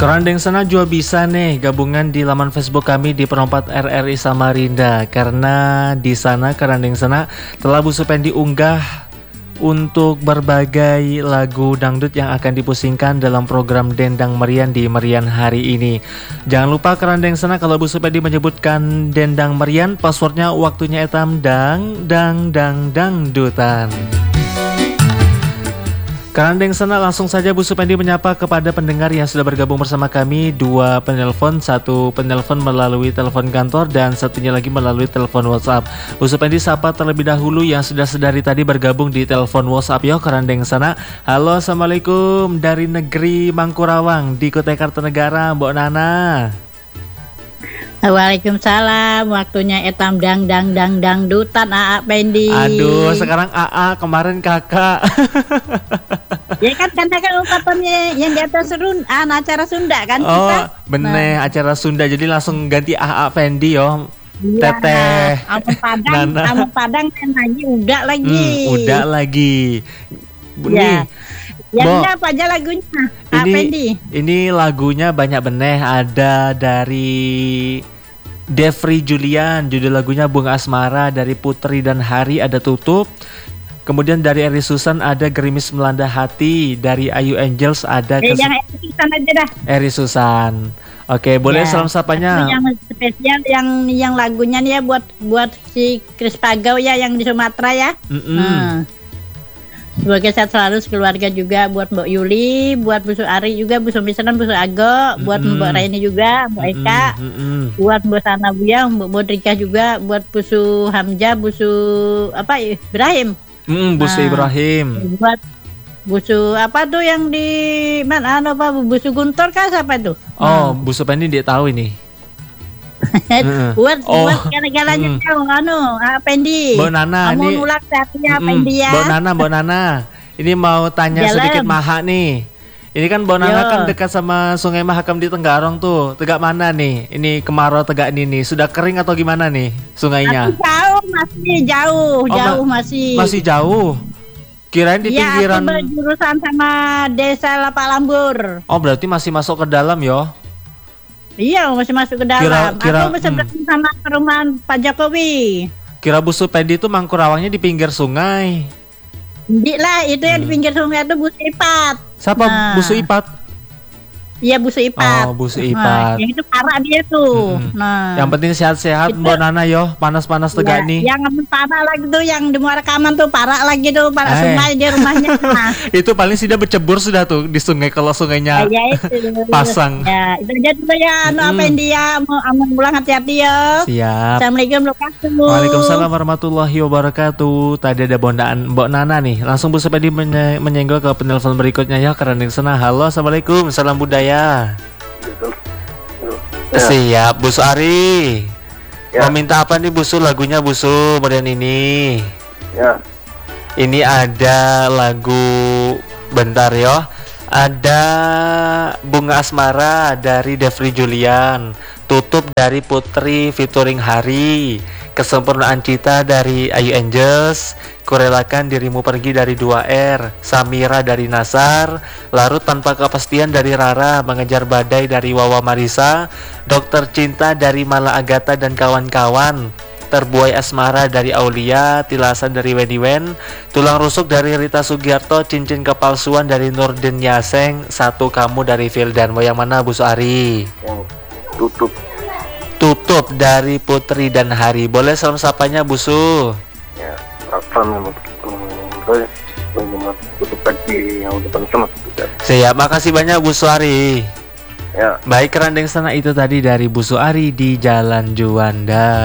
Kerandeng sana juga bisa nih gabungan di laman Facebook kami di Perompak RRI Samarinda, karena di sana Kerandeng sana telah Bu Supendi unggah untuk berbagai lagu dangdut yang akan dipusingkan dalam program Dendang Merian di Merian hari ini. Jangan lupa Kerandeng sana kalau Bu Supendi menyebutkan Dendang Merian, passwordnya waktunya etam dangdutan. Kerandeng sana langsung saja Bu Supendi menyapa kepada pendengar yang sudah bergabung bersama kami. 2 penelpon, 1 penelpon melalui telepon kantor dan satunya lagi melalui telepon WhatsApp. Bu Supendi sapa terlebih dahulu yang sudah sedari tadi bergabung di telepon WhatsApp yo Kerandeng sana. Halo, assalamualaikum dari negeri Mangkurawang di Kutai Kartanegara, Mbok Nana. Waalaikumsalam, waktunya etam dangdutan AA Pendi. Aduh, sekarang AA, kemarin kakak. Ya kan ungkapannya yang di atas acara Sunda kan oh, kita. Bener, acara Sunda, jadi langsung ganti AA Pendi yo. Ya, Teteh Amon Padang kan lagi udah lagi. Ya. Yang apa aja lagunya? Ini lagunya banyak beneh, ada dari Devri Julian, judul lagunya Bunga Asmara, dari Putri dan Hari ada Tutup. Kemudian dari Eri Susan ada Gerimis Melanda Hati, dari Ayu Angels ada yang Eri Susan aja dah. Eri Susan. Oke, boleh salam sapanya. Yang spesial yang lagunya nih ya buat si Chris Pagau ya yang di Sumatera ya. Semoga sehat selalu sekeluarga juga, buat Mbak Yuli, buat Bu Ari juga, Bu Sumisanan, Bu Ago, buat Mbak Raini juga, Mbak Eka, buat Mbak Sana Buya, Mbak Rika juga, buat Bu Hamzah, Bu Ibrahim. Ibrahim. Buat Bu apa tuh yang di mana Bu Guntur kah siapa tuh? Oh, Bu Supendi dia tahu ini. buat galanya Pendi. Mbok Nana ini Mbok Nana. Ini mau tanya sedikit Maha nih. Ini kan Mbok Nana kan dekat sama Sungai Mahakam di Tenggarong tuh. Tegak mana nih? Ini kemarau tegak ini nih. Sudah kering atau gimana nih sungainya? Jauh masih. Masih jauh. Kirain di pinggiran. Iya, jurusan sama Desa Lapak Lambur. Oh, berarti masih masuk ke dalam yo. Iya, masih masuk ke dalam. Aku masih sama perumahan Pak Jokowi. Kira Bu Supendi itu Mangkurawangnya di pinggir sungai. Di lah, itu yang di pinggir sungai itu Bu Ipat. Siapa Bu Ipat? Iya, Bu Ipat. Oh, Bu Ipat. Yang itu parah dia tuh. Yang penting sehat-sehat Mbak Nana yo, panas-panas tegak nih. Yang parah lagi tuh, yang di Muara Rekaman tuh parah lagi tuh, parah sungai di rumahnya. Itu paling sudah bercebur sudah tuh di sungai kalau sungainya pasang. Ya, itu aja dulu ya. Apa yang dia mau pulang hati-hati ya. Siap. Assalamualaikum warahmatullahi wabarakatuh. Waalaikumsalam warahmatullahi wabarakatuh. Tadi ada bondaan Mbak Nana nih. Langsung Bu Supendi menyenggol ke penelpon berikutnya ya, Kerandeng sana. Halo, assalamualaikum, salam budaya. Ya. Siap, Bu Ari. Ya. Mau minta apa nih Busu lagunya Busu Merian ini? Ya. Ini ada lagu bentar yo. Ada Bunga Asmara dari Devri Julian, Tutup dari Putri featuring Hari, Kesempurnaan Cita dari Ayu Angels, Kurelakan Dirimu Pergi dari 2R, Samira dari Nasar, Larut Tanpa Kepastian dari Rara, Mengejar Badai dari Wawa Marisa, Dokter Cinta dari Mala Agatha dan kawan-kawan, Terbuai Asmara dari Aulia, Tilasan dari Wediwen, Tulang Rusuk dari Rita Sugiarto, Cincin Kepalsuan dari Nurdin Yaseng, Satu Kamu dari Vildan. Mau yang mana Bu Ari? Yang Tutup dari Putri dan Hari. Boleh salam sapanya Busu? Ya, tutup pagi yang udah sama. Siap, makasih banyak Bu Ari. Ya. Baik, Kerandeng sana itu tadi dari Bu Ari di Jalan Juanda.